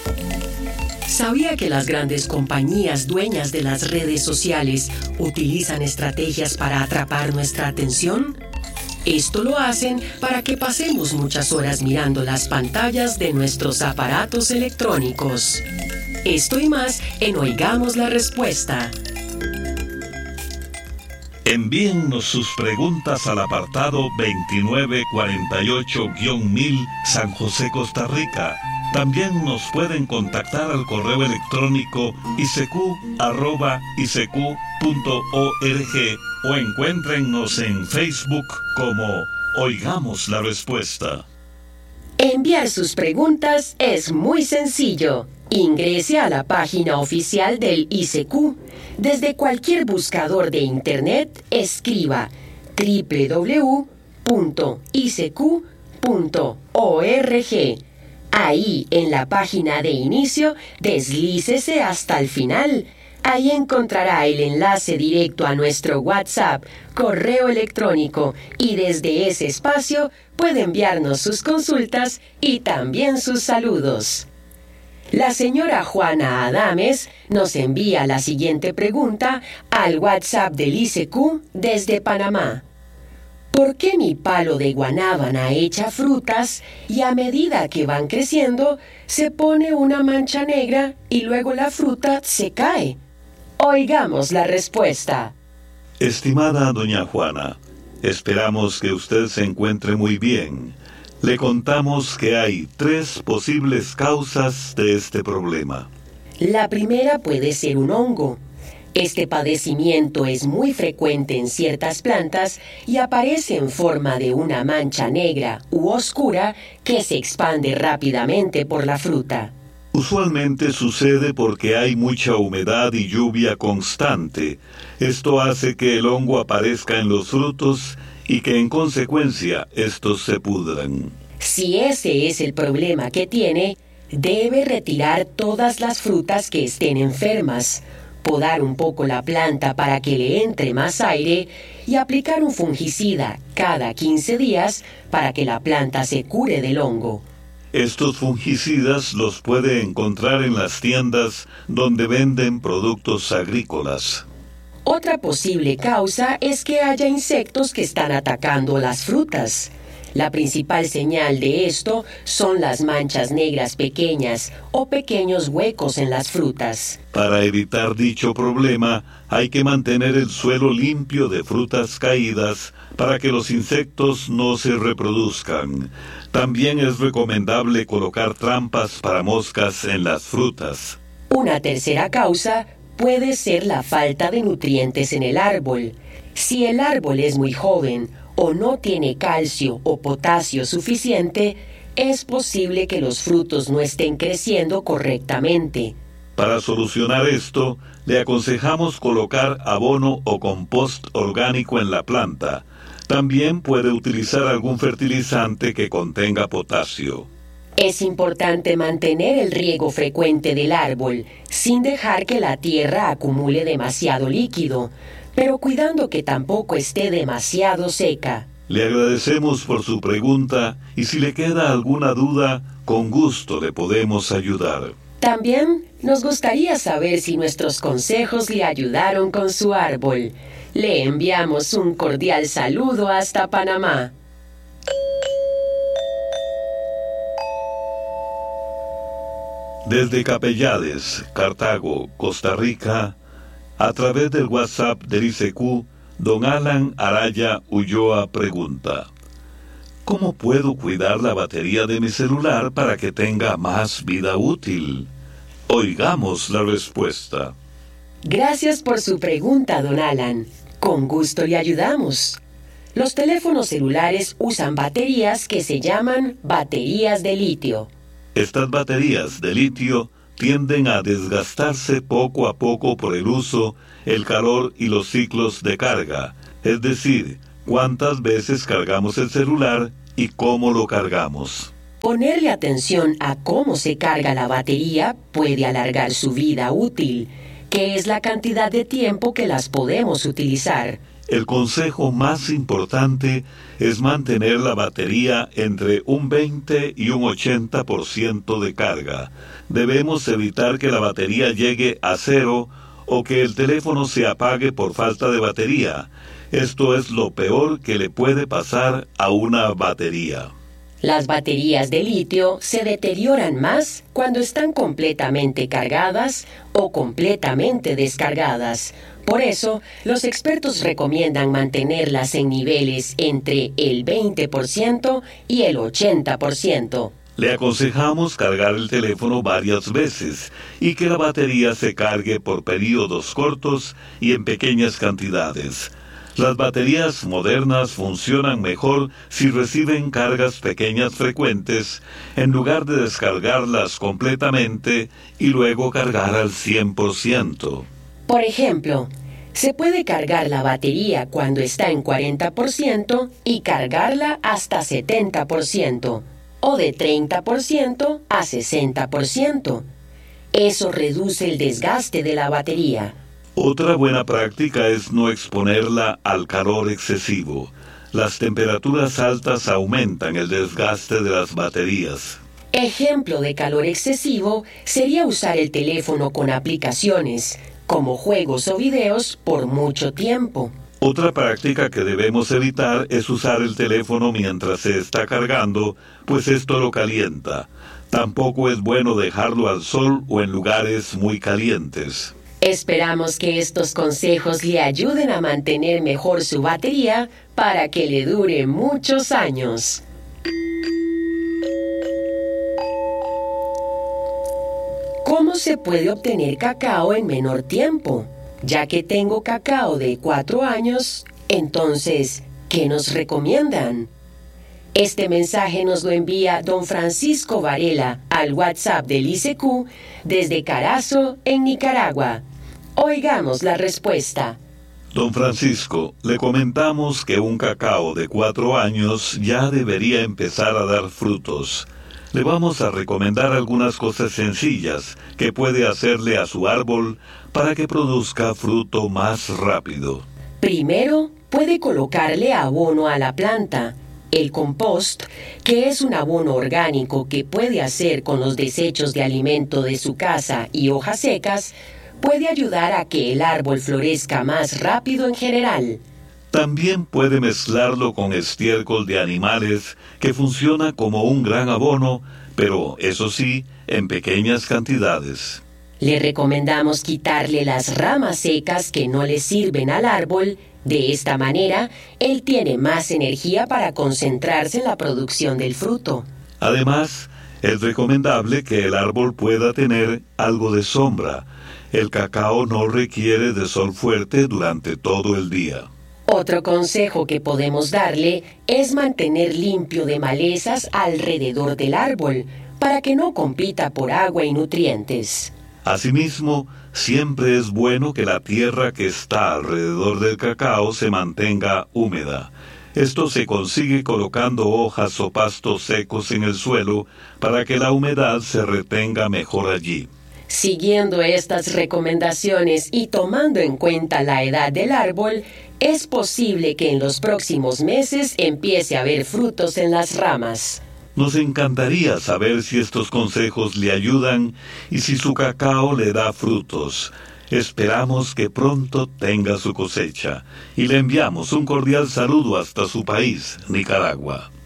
¿Sabía que las grandes compañías dueñas de las redes sociales utilizan estrategias para atrapar nuestra atención? Esto lo hacen para que pasemos muchas horas mirando las pantallas de nuestros aparatos electrónicos. Esto y más en Oigamos la Respuesta. Envíennos sus preguntas al apartado 2948-1000 San José, Costa Rica. También nos pueden contactar al correo electrónico isq@isq.org o encuéntrennos en Facebook como Oigamos la Respuesta. Enviar sus preguntas es muy sencillo. Ingrese a la página oficial del ICQ. Desde cualquier buscador de Internet, escriba www.icq.org. Ahí, en la página de inicio, deslícese hasta el final. Ahí encontrará el enlace directo a nuestro WhatsApp, correo electrónico, y desde ese espacio puede enviarnos sus consultas y también sus saludos. La señora Juana Adames nos envía la siguiente pregunta al WhatsApp del ICQ desde Panamá. ¿Por qué mi palo de guanábana echa frutas y a medida que van creciendo se pone una mancha negra y luego la fruta se cae? Oigamos la respuesta. Estimada doña Juana, esperamos que usted se encuentre muy bien. Le contamos que hay 3 posibles causas de este problema. La primera puede ser un hongo. Este padecimiento es muy frecuente en ciertas plantas y aparece en forma de una mancha negra u oscura que se expande rápidamente por la fruta. Usualmente sucede porque hay mucha humedad y lluvia constante. Esto hace que el hongo aparezca en los frutos y que en consecuencia estos se pudran. Si ese es el problema que tiene, debe retirar todas las frutas que estén enfermas, podar un poco la planta para que le entre más aire y aplicar un fungicida cada 15 días para que la planta se cure del hongo. Estos fungicidas los puede encontrar en las tiendas donde venden productos agrícolas. Otra posible causa es que haya insectos que están atacando las frutas. La principal señal de esto son las manchas negras pequeñas o pequeños huecos en las frutas. Para evitar dicho problema, hay que mantener el suelo limpio de frutas caídas para que los insectos no se reproduzcan. También es recomendable colocar trampas para moscas en las frutas. Una tercera causa puede ser la falta de nutrientes en el árbol. Si el árbol es muy joven o no tiene calcio o potasio suficiente, es posible que los frutos no estén creciendo correctamente. Para solucionar esto, le aconsejamos colocar abono o compost orgánico en la planta. También puede utilizar algún fertilizante que contenga potasio. Es importante mantener el riego frecuente del árbol, sin dejar que la tierra acumule demasiado líquido, pero cuidando que tampoco esté demasiado seca. Le agradecemos por su pregunta y si le queda alguna duda, con gusto le podemos ayudar. También nos gustaría saber si nuestros consejos le ayudaron con su árbol. Le enviamos un cordial saludo hasta Panamá. Desde Capellades, Cartago, Costa Rica, a través del WhatsApp del ICQ, don Alan Araya Ulloa pregunta: ¿cómo puedo cuidar la batería de mi celular para que tenga más vida útil? Oigamos la respuesta. Gracias por su pregunta, don Alan. Con gusto le ayudamos. Los teléfonos celulares usan baterías que se llaman baterías de litio. Estas baterías de litio tienden a desgastarse poco a poco por el uso, el calor y los ciclos de carga, es decir, cuántas veces cargamos el celular y cómo lo cargamos. Ponerle atención a cómo se carga la batería puede alargar su vida útil, que es la cantidad de tiempo que las podemos utilizar. El consejo más importante es mantener la batería entre un 20 y un 80% de carga. Debemos evitar que la batería llegue a cero o que el teléfono se apague por falta de batería. Esto es lo peor que le puede pasar a una batería. Las baterías de litio se deterioran más cuando están completamente cargadas o completamente descargadas. Por eso, los expertos recomiendan mantenerlas en niveles entre el 20% y el 80%. Le aconsejamos cargar el teléfono varias veces y que la batería se cargue por periodos cortos y en pequeñas cantidades. Las baterías modernas funcionan mejor si reciben cargas pequeñas frecuentes en lugar de descargarlas completamente y luego cargar al 100%. Por ejemplo, se puede cargar la batería cuando está en 40% y cargarla hasta 70%, o de 30% a 60%. Eso reduce el desgaste de la batería. Otra buena práctica es no exponerla al calor excesivo. Las temperaturas altas aumentan el desgaste de las baterías. Ejemplo de calor excesivo sería usar el teléfono con aplicaciones, como juegos o videos, por mucho tiempo. Otra práctica que debemos evitar es usar el teléfono mientras se está cargando, pues esto lo calienta. Tampoco es bueno dejarlo al sol o en lugares muy calientes. Esperamos que estos consejos le ayuden a mantener mejor su batería para que le dure muchos años. ¿Cómo se puede obtener cacao en menor tiempo? Ya que tengo cacao de 4 años, entonces, ¿qué nos recomiendan? Este mensaje nos lo envía don Francisco Varela al WhatsApp del ICQ desde Carazo, en Nicaragua. Oigamos la respuesta. Don Francisco, le comentamos que un cacao de 4 años ya debería empezar a dar frutos. Le vamos a recomendar algunas cosas sencillas que puede hacerle a su árbol para que produzca fruto más rápido. Primero, puede colocarle abono a la planta. El compost, que es un abono orgánico que puede hacer con los desechos de alimento de su casa y hojas secas, puede ayudar a que el árbol florezca más rápido en general. También puede mezclarlo con estiércol de animales, que funciona como un gran abono, pero eso sí, en pequeñas cantidades. Le recomendamos quitarle las ramas secas que no le sirven al árbol. De esta manera, él tiene más energía para concentrarse en la producción del fruto. Además, es recomendable que el árbol pueda tener algo de sombra. El cacao no requiere de sol fuerte durante todo el día. Otro consejo que podemos darle es mantener limpio de malezas alrededor del árbol, para que no compita por agua y nutrientes. Asimismo, siempre es bueno que la tierra que está alrededor del cacao se mantenga húmeda. Esto se consigue colocando hojas o pastos secos en el suelo para que la humedad se retenga mejor allí. Siguiendo estas recomendaciones y tomando en cuenta la edad del árbol, es posible que en los próximos meses empiece a haber frutos en las ramas. Nos encantaría saber si estos consejos le ayudan y si su cacao le da frutos. Esperamos que pronto tenga su cosecha y le enviamos un cordial saludo hasta su país, Nicaragua.